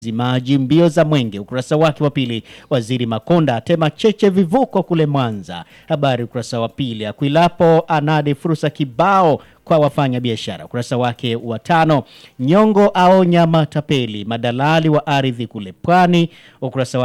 Maji mbio za mwenge, ukurasa wake wa pili. Waziri Makonda atema cheche vivuko kule Mwanza, habari ukurasa wa pili. Akwilapo anade fursa kibao kwa wafanya biashara, ukurasa wake wa 5. Nyongo aonya matapeli madalali wa ardhi kule Pwani, ukurasa